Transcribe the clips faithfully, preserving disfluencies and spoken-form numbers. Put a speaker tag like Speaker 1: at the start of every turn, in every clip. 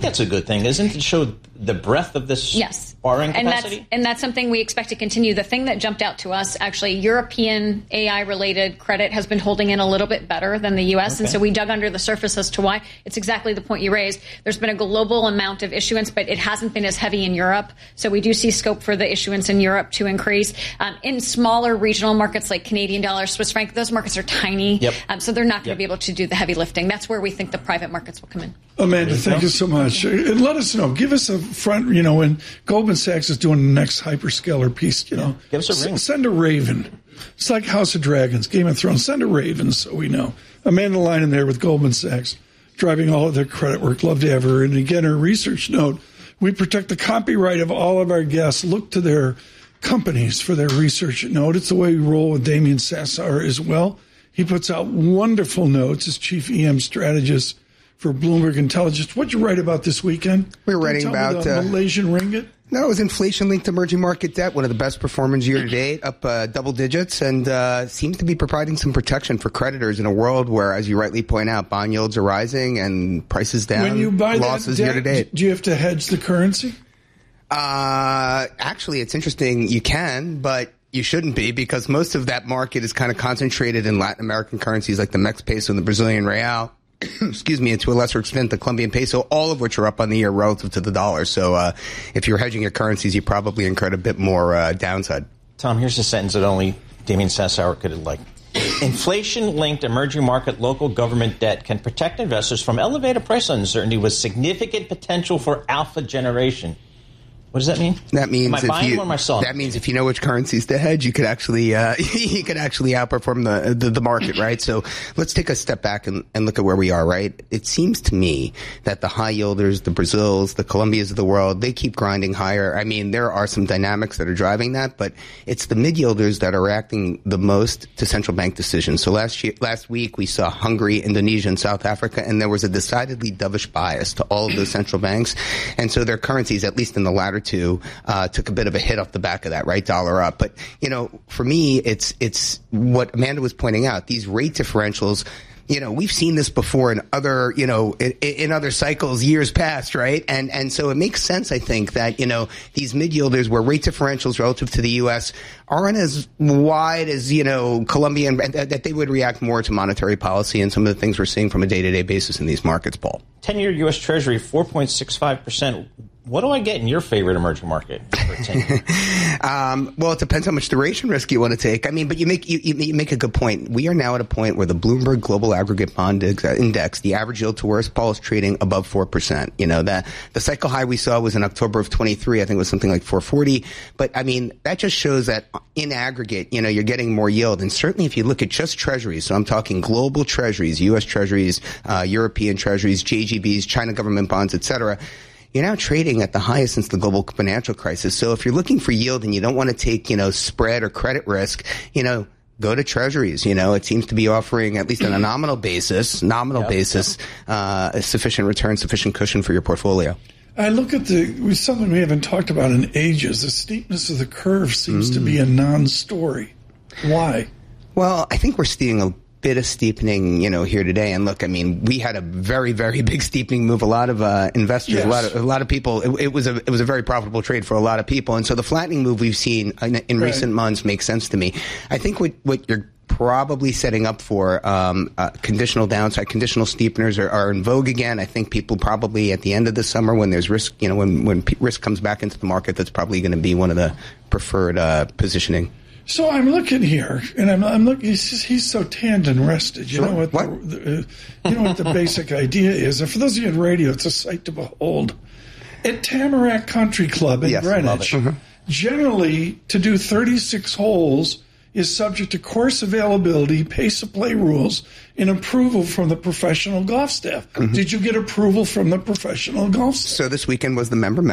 Speaker 1: That's a good thing, isn't it? To show the breadth of this
Speaker 2: yes.
Speaker 1: borrowing
Speaker 2: and
Speaker 1: capacity?
Speaker 2: That's, and that's something we expect to continue. The thing that jumped out to us, actually, European A I-related credit has been holding in a little bit better than the U S, okay. and so we dug under the surface as to why. It's exactly the point you raised. There's been a global amount of issuance, but it hasn't been as heavy in Europe. So we do see scope for the issuance in Europe to increase. Um, in smaller regional markets like Canadian dollar, Swiss franc, those markets are tiny,
Speaker 1: yep.
Speaker 2: um, so they're not going to
Speaker 1: yep.
Speaker 2: be able to do the heavy lifting. That's where we think the private markets will come in.
Speaker 3: Amanda, thank you so much. And let us know. Give us a front, you know, when Goldman Sachs is doing the next hyperscaler piece, you know.
Speaker 1: Give us a ring.
Speaker 3: S- send a raven. It's like House of Dragons, Game of Thrones. Send a raven so we know. Amanda Lyon there with Goldman Sachs, driving all of their credit work. Love to have her. And again, her research note, we protect the copyright of all of our guests. Look to their companies for their research note. It's the way we roll with Damien Sassar as well. He puts out wonderful notes as chief E M strategist for Bloomberg Intelligence. What'd you write about this weekend?
Speaker 4: We were writing about
Speaker 3: the
Speaker 4: uh,
Speaker 3: Malaysian ringgit.
Speaker 4: No, it was inflation-linked emerging market debt, one of the best performers year to date, up uh, double digits, and uh, seems to be providing some protection for creditors in a world where, as you rightly point out, bond yields are rising and prices down.
Speaker 3: When you buy
Speaker 4: losses
Speaker 3: that debt,
Speaker 4: year to date.
Speaker 3: Do you have to hedge the currency?
Speaker 4: Uh, actually, it's interesting. You can, but you shouldn't be, because most of that market is kind of concentrated in Latin American currencies like the Mex peso and the Brazilian real. Excuse me, and to a lesser extent, the Colombian peso, all of which are up on the year relative to the dollar. So uh, if you're hedging your currencies, you probably incurred a bit more uh, downside.
Speaker 1: Tom, here's a sentence that only Damien Sassauer could have liked. Inflation-linked emerging market local government debt can protect investors from elevated price uncertainty with significant potential for alpha generation. What does that mean?
Speaker 4: That means
Speaker 1: am I
Speaker 4: if
Speaker 1: buying
Speaker 4: you,
Speaker 1: or am I selling?
Speaker 4: That means if you know which currencies to hedge, you could actually uh, you could actually outperform the, the the market, right? So let's take a step back and, and look at where we are, right? It seems to me that the high yielders, the Brazils, the Colombias of the world, they keep grinding higher. I mean, there are some dynamics that are driving that, but it's the mid yielders that are reacting the most to central bank decisions. So last year, last week we saw Hungary, Indonesia, and South Africa, and there was a decidedly dovish bias to all of those central banks, and so their currencies, at least in the latter two, uh, took a bit of a hit off the back of that, right? Dollar up. But, you know, for me, it's, it's what Amanda was pointing out. These rate differentials, you know, we've seen this before in other, you know, in, in other cycles years past, right? And, and so it makes sense, I think, that, you know, these mid-yielders where rate differentials relative to the U S aren't as wide as, you know, Colombia, and, and that they would react more to monetary policy and some of the things we're seeing from a day-to-day basis in these markets, Paul.
Speaker 1: ten-year U S Treasury, four point six five percent. What do I get in your favorite emerging market for ten?
Speaker 4: um, well, it depends how much duration risk you want to take. I mean, but you make you, you make a good point. We are now at a point where the Bloomberg Global Aggregate Bond Index, the average yield to worst, Paul, is trading above four percent. You know, that the cycle high we saw was in October of twenty-three. I think it was something like four forty. But I mean, that just shows that in aggregate, you know, you're getting more yield. And certainly if you look at just treasuries, so I'm talking global treasuries, U S treasuries, uh, European treasuries, J G Bs, China government bonds, et cetera, you're now trading at the highest since the global financial crisis. So if you're looking for yield and you don't want to take, you know, spread or credit risk, you know, go to treasuries. You know, it seems to be offering, at least on a nominal basis, nominal yep, basis, yep. Uh, a sufficient return, sufficient cushion for your portfolio.
Speaker 3: I look at the, something we haven't talked about in ages. The steepness of the curve seems mm. to be a non-story. Why?
Speaker 4: Well, I think we're seeing a bit of steepening, you know, here today. And look, I mean, we had a very, very big steepening move. A lot of uh, investors, yes. a lot of a lot of people. It, it was a it was a very profitable trade for a lot of people. And so the flattening move we've seen in, in right. recent months makes sense to me. I think what what you're probably setting up for um, uh, conditional downside, conditional steepeners are, are in vogue again. I think people probably at the end of the summer, when there's risk, you know, when when p- risk comes back into the market, that's probably going to be one of the preferred uh, positioning.
Speaker 3: So I'm looking here, and I'm, I'm looking. He's, he's so tanned and rested. You
Speaker 4: sure.
Speaker 3: know what?
Speaker 4: what?
Speaker 3: The, the, uh, you know what the basic idea is. And for those of you in radio, it's a sight to behold. At Tamarack Country Club in
Speaker 4: yes,
Speaker 3: Greenwich,
Speaker 4: mm-hmm.
Speaker 3: generally to do thirty-six holes is subject to course availability, pace of play rules, and approval from the professional golf staff. Mm-hmm. Did you get approval from the professional golf staff?
Speaker 4: So this weekend was the member-member.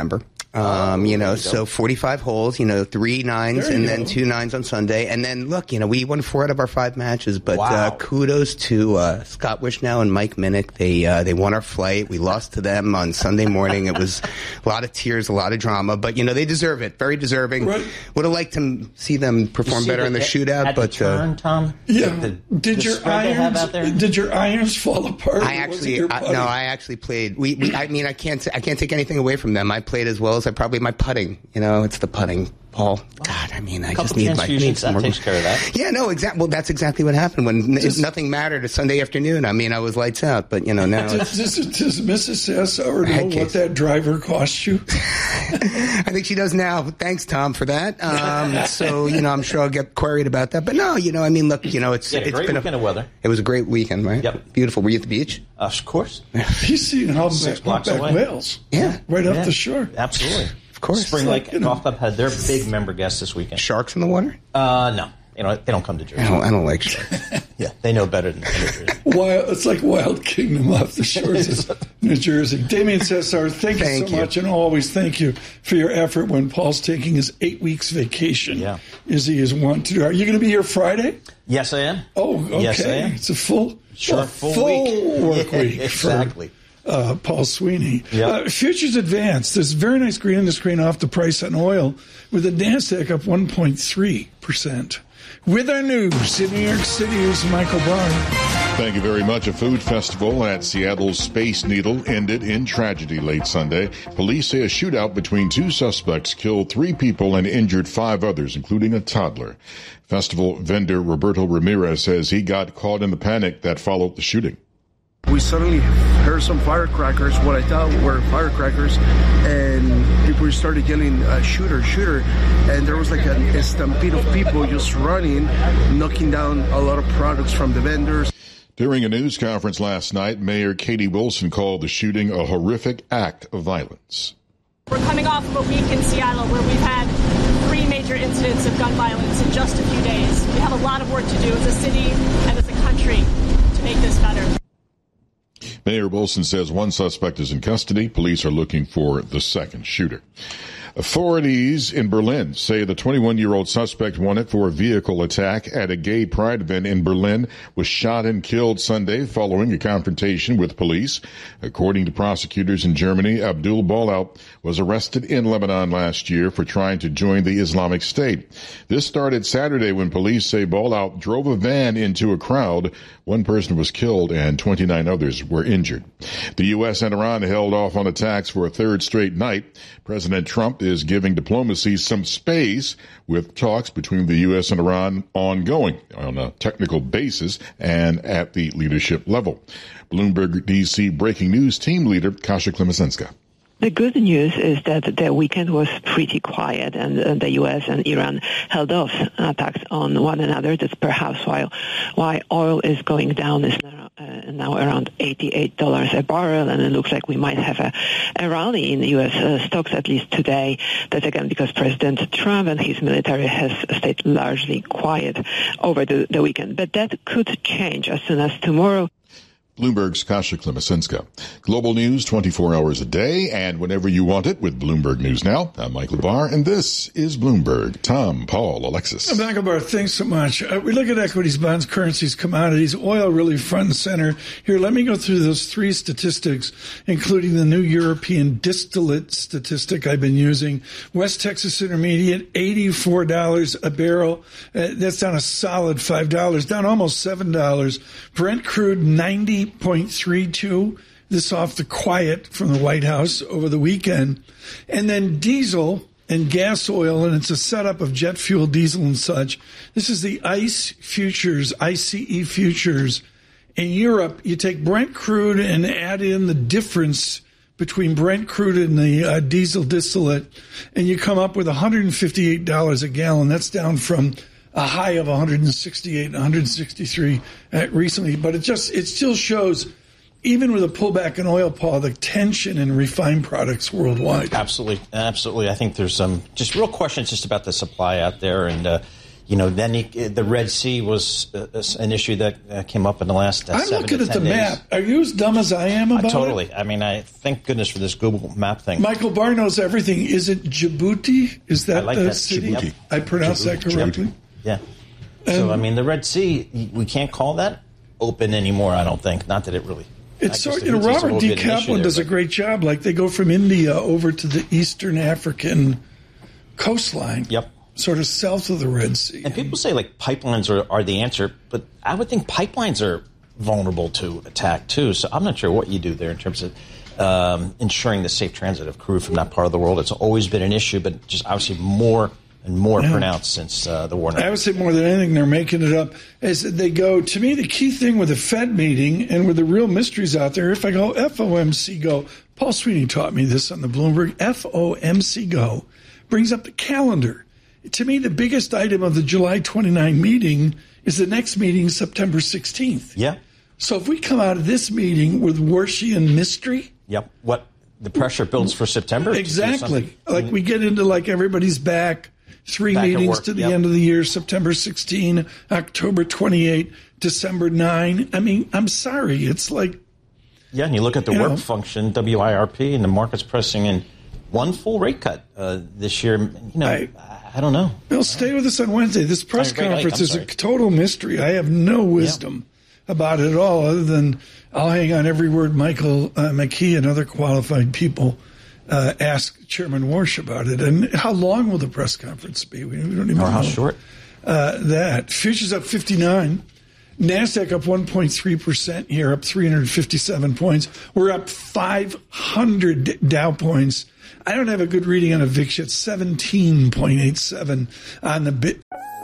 Speaker 4: Um, you know,
Speaker 1: you
Speaker 4: so forty-five holes, you know, three nines and go. then two nines on Sunday. And then, look, you know, we won four out of our five matches. But
Speaker 1: wow.
Speaker 4: uh, kudos to uh, Scott Wishnow and Mike Minnick. They uh, they won our flight. We lost to them on Sunday morning. It was a lot of tears, a lot of drama. But, you know, they deserve it. Very deserving. Right. Would have liked to see them perform better in the shootout.
Speaker 1: At
Speaker 4: but
Speaker 1: the turn,
Speaker 4: uh,
Speaker 1: Tom?
Speaker 3: Yeah.
Speaker 1: The,
Speaker 3: did
Speaker 1: the
Speaker 3: your irons Did your irons fall apart?
Speaker 4: I actually, I, no, I actually played. We, we, I mean, I can't, I can't take anything away from them. I played as well as I probably my putting. You know, it's the putting, Paul. God, I mean, I just need my need some
Speaker 1: that
Speaker 4: more.
Speaker 1: takes care of that.
Speaker 4: Yeah, no, exactly. Well, that's exactly what happened when does, nothing mattered a Sunday afternoon. I mean, I was lights out, but you know now.
Speaker 3: Does, does, does Missus Sassauer know what that driver cost you?
Speaker 4: I think she does now. Thanks, Tom, for that. Um, so you know, I'm sure I'll get queried about that. But no, you know, I mean, look, you know, it's
Speaker 1: yeah,
Speaker 4: it's
Speaker 1: great
Speaker 4: been
Speaker 1: weekend
Speaker 4: a,
Speaker 1: of weather.
Speaker 4: It was a great weekend, right?
Speaker 1: Yep,
Speaker 4: beautiful. Were you at the beach?
Speaker 1: Uh, of course.
Speaker 3: He's seen how
Speaker 1: six blocks away.
Speaker 3: Wales.
Speaker 4: Yeah,
Speaker 3: right
Speaker 1: yeah.
Speaker 3: off the shore.
Speaker 1: Absolutely.
Speaker 4: Of course.
Speaker 1: Spring Lake like, you know, Golf Club had their big member guests this weekend.
Speaker 4: Sharks in the water?
Speaker 1: Uh, no. You know, they don't come to Jersey.
Speaker 4: I don't, I don't like sharks.
Speaker 1: Yeah, they know better than New Jersey.
Speaker 3: Wild, it's like Wild Kingdom off the shores of New Jersey. Damien Sassauer, thank, thank you so you. much, and always thank you for your effort when Paul's taking his eight weeks vacation,
Speaker 1: yeah.
Speaker 3: as he is wont to do. Are you going to be here Friday?
Speaker 1: Yes, I am.
Speaker 3: Oh, okay.
Speaker 1: Yes, I am.
Speaker 3: It's a full,
Speaker 1: sure,
Speaker 3: a
Speaker 1: full,
Speaker 3: full
Speaker 1: week.
Speaker 3: work
Speaker 1: yeah,
Speaker 3: week.
Speaker 1: Exactly.
Speaker 3: For, Uh, Paul Sweeney.
Speaker 1: Yep.
Speaker 3: Uh, futures advanced. There's very nice green on the screen off the price on oil, with the NASDAQ up one point three percent. With our news in New York City, is Michael Barr.
Speaker 5: Thank you very much. A food festival at Seattle's Space Needle ended in tragedy late Sunday. Police say a shootout between two suspects killed three people and injured five others, including a toddler. Festival vendor Roberto Ramirez says he got caught in the panic that followed the shooting.
Speaker 6: We suddenly heard some firecrackers, what I thought were firecrackers, and people started yelling, uh, shooter, shooter, and there was like a, a stampede of people just running, knocking down a lot of products from the vendors.
Speaker 5: During a news conference last night, Mayor Katie Wilson called the shooting a horrific act of violence.
Speaker 7: We're coming off of a week in Seattle where we've had three major incidents of gun violence in just a few days. We have a lot of work to do as a city and as a country to make this better.
Speaker 5: Mayor Wilson says one suspect is in custody. Police are looking for the second shooter. Authorities in Berlin say the twenty-one-year-old suspect wanted for a vehicle attack at a gay pride event in Berlin was shot and killed Sunday following a confrontation with police. According to prosecutors in Germany, Abdul Balaut was arrested in Lebanon last year for trying to join the Islamic State. This started Saturday when police say Balaut drove a van into a crowd. One person was killed and twenty-nine others were injured. The U S and Iran held off on attacks for a third straight night. President Trump is giving diplomacy some space, with talks between the U S and Iran ongoing on a technical basis and at the leadership level. Bloomberg D C breaking news team leader Kasia Klemesenska.
Speaker 8: The good news is that the weekend was pretty quiet, and uh, the U S and Iran held off attacks on one another. That's perhaps why why oil is going down is now, uh, now around eighty-eight dollars a barrel, and it looks like we might have a, a rally in the U S uh, stocks at least today. That's again because President Trump and his military has stayed largely quiet over the, the weekend. But that could change as soon as tomorrow.
Speaker 5: Bloomberg's Kasia Klemesenska. Global news twenty-four hours a day and whenever you want it with Bloomberg News Now. I'm Mike LeBar, and this is Bloomberg. Tom, Paul, Alexis.
Speaker 3: Michael Barr, thanks so much. Uh, we look at equities, bonds, currencies, commodities, oil really front and center. Here, let me go through those three statistics, including the new European distillate statistic I've been using. West Texas Intermediate, eighty-four dollars a barrel. Uh, that's down a solid five dollars, down almost seven dollars. Brent crude, ninety point three two. This off the quiet from the White House over the weekend. And then diesel and gas oil, and it's a setup of jet fuel, diesel, and such. This is the ICE futures, I C E futures. In Europe, you take Brent crude and add in the difference between Brent crude and the uh, diesel distillate, and you come up with one hundred fifty-eight dollars a gallon. That's down from a high of one hundred sixty-eight, one hundred sixty-three uh, recently. But it just it still shows, even with a pullback in oil, Paul, the tension in refined products worldwide.
Speaker 1: Absolutely. Absolutely. I think there's some just real questions just about the supply out there. And, uh, You know, then he, the Red Sea was uh, an issue that uh, came up in the last uh,
Speaker 3: I'm
Speaker 1: seven
Speaker 3: looking
Speaker 1: to
Speaker 3: at
Speaker 1: ten
Speaker 3: the
Speaker 1: days.
Speaker 3: map. Are you as dumb as I am about
Speaker 1: uh, totally.
Speaker 3: it?
Speaker 1: I mean, I thank goodness for this Google map thing.
Speaker 3: Michael Barr knows everything. Is it Djibouti? Is that
Speaker 1: I like
Speaker 3: the
Speaker 1: that.
Speaker 3: city?
Speaker 5: Djibouti.
Speaker 3: I pronounced that correctly?
Speaker 1: Yeah. So, I mean, the Red Sea, we can't call that open anymore, I don't think. Not that it really...
Speaker 3: It's
Speaker 1: I
Speaker 3: so,
Speaker 1: guess
Speaker 3: you know,
Speaker 1: the Houthis are a
Speaker 3: Robert
Speaker 1: little
Speaker 3: D.
Speaker 1: bit an issue
Speaker 3: Kaplan
Speaker 1: there,
Speaker 3: does a
Speaker 1: but-
Speaker 3: great job. Like, they go from India over to the eastern African coastline.
Speaker 1: Yep.
Speaker 3: Sort of south of the Red Sea.
Speaker 1: And people say, like, pipelines are, are the answer, but I would think pipelines are vulnerable to attack, too. So I'm not sure what you do there in terms of um, ensuring the safe transit of crude from that part of the world. It's always been an issue, but just obviously more and more
Speaker 3: Yeah.
Speaker 1: pronounced since uh, the war.
Speaker 3: I would say more than anything, they're making it up as they go. To me, the key thing with the Fed meeting and with the real mysteries out there, if I go F O M C Go, Paul Sweeney taught me this on the Bloomberg, F O M C Go brings up the calendar. To me, the biggest item of the July twenty-ninth meeting is the next meeting, September sixteenth.
Speaker 1: Yeah.
Speaker 3: So if we come out of this meeting with Warshian mystery.
Speaker 1: Yep. What the pressure builds for September.
Speaker 3: Exactly. Like we get into like everybody's back. Three
Speaker 1: Back at
Speaker 3: meetings
Speaker 1: work,
Speaker 3: to the
Speaker 1: yep.
Speaker 3: end of the year, September sixteenth, October twenty-eighth, December ninth. I mean, I'm sorry. It's like.
Speaker 1: Yeah, and you look at the
Speaker 3: you
Speaker 1: work
Speaker 3: know,
Speaker 1: function, W I R P, and the market's pressing in one full rate cut uh, this year. You know, I, I don't know.
Speaker 3: Bill, stay with us on Wednesday. This press
Speaker 1: Sorry, Greg,
Speaker 3: conference
Speaker 1: I'm
Speaker 3: is a
Speaker 1: sorry.
Speaker 3: total mystery. I have no wisdom yeah. about it at all, other than I'll hang on every word Michael uh, McKee and other qualified people uh, ask Chairman Warsh about it. And how long will the press conference be? We, we don't even
Speaker 1: Or
Speaker 3: know.
Speaker 1: how short?
Speaker 3: Uh, that. Futures up fifty-nine. NASDAQ up one point three percent here, up three hundred fifty-seven points. We're up five hundred Dow points. I don't have a good reading on a V I X yet, seventeen point eight seven on the bit.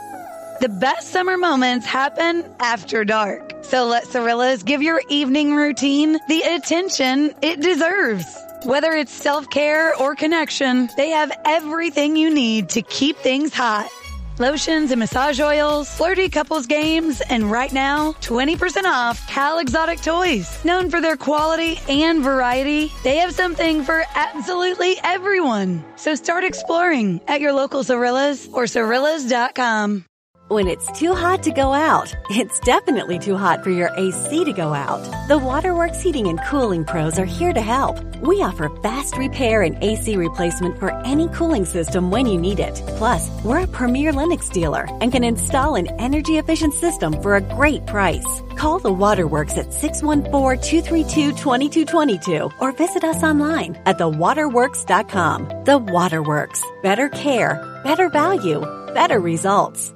Speaker 9: The best summer moments happen after dark. So let Cirillas give your evening routine the attention it deserves. Whether it's self-care or connection, they have everything you need to keep things hot. Lotions and massage oils, flirty couples games, and right now, twenty percent off Cal Exotic Toys. Known for their quality and variety, they have something for absolutely everyone. So start exploring at your local Cirillas or Cirillas dot com.
Speaker 10: When it's too hot to go out, it's definitely too hot for your A C to go out. The Waterworks Heating and Cooling Pros are here to help. We offer fast repair and A C replacement for any cooling system when you need it. Plus, we're a premier Lennox dealer and can install an energy-efficient system for a great price. Call the Waterworks at six one four, two three two, two two two two or visit us online at the waterworks dot com. The Waterworks. Better care, better value, better results.